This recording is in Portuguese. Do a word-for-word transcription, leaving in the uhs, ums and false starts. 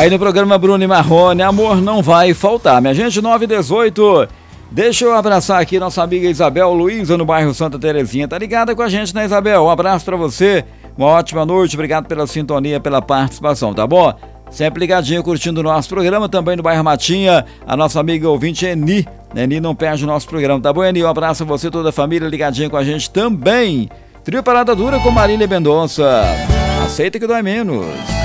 Aí no programa Bruno e Marrone, amor não vai faltar. Minha gente, nove e dezoito. Deixa eu abraçar aqui nossa amiga Isabel Luiza, no bairro Santa Terezinha. Tá ligada com a gente, né, Isabel? Um abraço pra você, uma ótima noite, obrigado pela sintonia, pela participação, tá bom? Sempre ligadinho, curtindo o nosso programa, também no bairro Matinha, a nossa amiga ouvinte Eni. Eni não perde o nosso programa, tá bom, Eni? Um abraço a você, toda a família ligadinha com a gente também. Trio Parada Dura com Marília Mendonça. Aceita que dói menos.